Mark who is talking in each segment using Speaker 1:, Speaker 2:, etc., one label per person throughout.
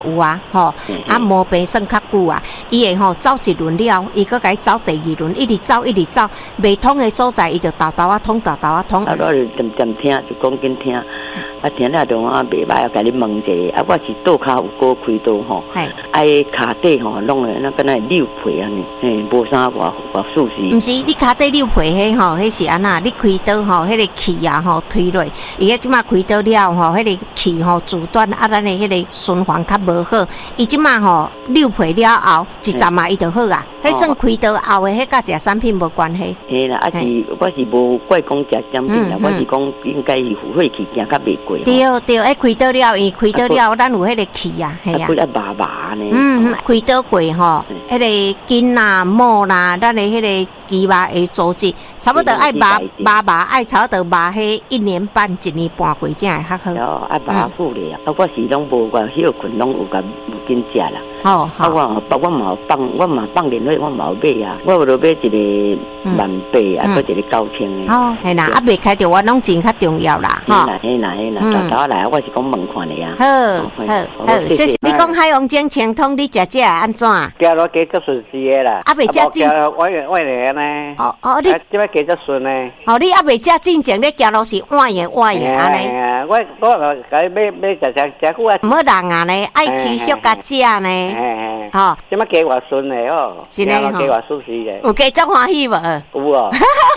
Speaker 1: 有啊，吼，啊毛病算较久啊，伊会吼走一轮了，伊搁甲伊走第二轮，一直走，未通的所在，伊就豆豆啊通。啊，
Speaker 2: 我就点听，就讲紧听，啊听了就我袂歹，甲你问一下，啊我是倒骹有过开刀吼，啊伊骹底吼弄诶，那敢若扭皮安尼，无啥外事实。
Speaker 1: 毋是，你骹底扭皮迄吼，迄是安那？你开刀吼，迄个气啊吼推落，伊迄即马开刀了吼，迄个气吼阻断，啊咱诶迄个循环较无好，伊即马吼扭皮了后，一阵嘛伊就好啊。迄算开刀后诶，迄甲食产品无关系。
Speaker 2: 嘿啦，啊是，我是无怪讲食产品啦，我是讲应该是血气行较袂过。
Speaker 1: 对，开刀了，伊开刀了，咱有迄个气啊，系啊。
Speaker 2: 啊，麻麻呢。
Speaker 1: 开刀过吼，迄个筋啦、毛啦，咱诶迄个肌肉诶组织，差不多爱麻，爱差不多麻迄1年半、1年半过才会较好。
Speaker 2: 哦，啊麻久咧啊，我是拢无个休困，拢有紧食啦。
Speaker 1: 哦，
Speaker 2: 啊我嘛放年岁，我嘛有买啊，我有买一个18000啊，搁一个9000的。
Speaker 1: 哦，系啦，啊未开着我拢钱较重要啦，
Speaker 2: 吼。嘿啦，头来我是讲问看你啊。
Speaker 1: 好，谢谢。你讲海洋精清通，你食安怎？
Speaker 3: 加落加足顺时的啦。
Speaker 1: 啊未食进。
Speaker 3: 晚年呢？
Speaker 1: 哦，你
Speaker 3: 即摆加足顺呢？
Speaker 1: 哦，你啊未食进前，你加落是晚年安尼。
Speaker 3: 我甲你买食久啊。
Speaker 1: 唔好人啊呢，爱持续甲食呢。
Speaker 3: 吼，即摆加偌顺的哦。
Speaker 1: 是呢，
Speaker 3: 加偌舒适的。
Speaker 1: 有加足欢喜无？
Speaker 3: 有哦。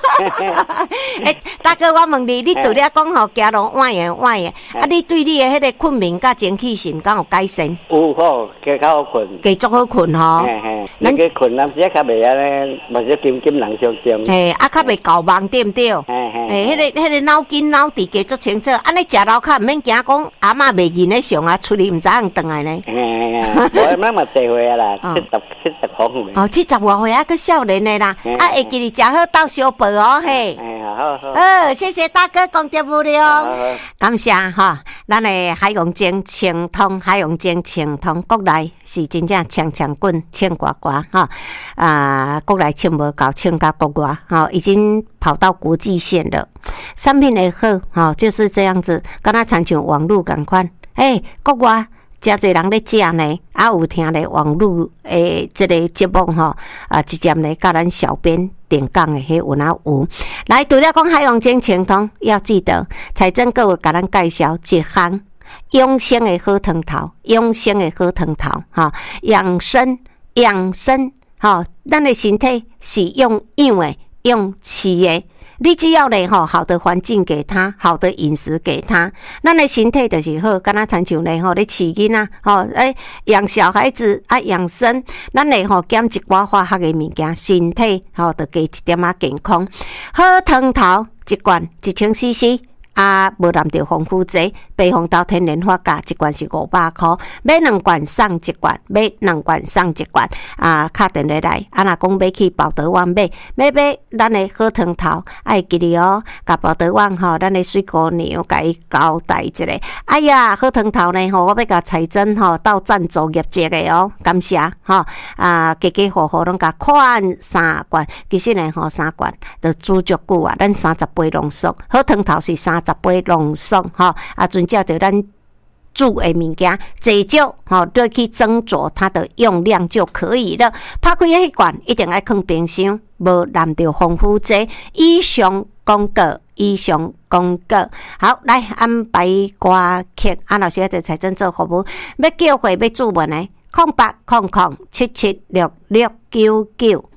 Speaker 1: 大哥，我问你，你除了讲吼加落晚年，啊，你对你的迄个困眠甲精气神敢有改善？
Speaker 3: 有好，加较好困。
Speaker 1: 加足好困吼。
Speaker 3: 咱加困，咱只较袂安尼，无说金人相中。
Speaker 1: 啊，较袂搞忙对毋对？迄个脑筋脑智加足清楚，安尼食老卡毋免惊讲阿嬷袂认咧上啊，出去毋知影转来呢。
Speaker 3: 我妈嘛侪岁啊啦，70好岁。
Speaker 1: 哦，70外岁啊，佮少年的啦，啊，会记哩食好到小报哦嘿。好，谢谢大哥讲点无聊，感谢哈，咱的海洋精清通，国内是真正强滚，请呱呱哈，国内请无够，请到国外哈，已经跑到国际线了，产品的好哈，就是这样子，敢若亲像网络共款，国外。真侪人咧食呢，啊有听咧网络即个节目吼，直接咧甲咱小编点讲的迄有哪有？来，除了讲海洋精清通，要记得财政各有甲咱介绍一项养生的好汤头，哈，养生，哈，咱的身体是用养的，用吃的。你只要咧吼好的环境给他，好的饮食给他，咱的身体就是好。敢若亲像咧吼咧饲囡仔吼，养小孩子啊养生，咱咧吼减一寡化学的物件，身体吼就加一点仔健康。好汤头一罐1000cc。无含着防腐剂，白红豆天然发价一罐是500块，买2罐送1罐，敲电话来，若讲要去宝德湾买咱的好汤头，爱记哩哦，甲宝德湾吼，咱的水果娘甲伊交代一下。哎呀，好汤头呢吼，我要甲财政吼到赞助业绩的哦，感谢吼，家户户拢甲款3罐，其实呢吼3罐就煮足久啊，咱30杯浓缩，好汤头是30杯浓缩哈，遵照着咱煮的物件，济少吼，对去斟酌它的用量就可以了。拍开迄罐一定要放冰箱，无含着防腐剂。以上公告。好，来安排歌曲，老师对财政做服务，要叫会要注文的，0800776699。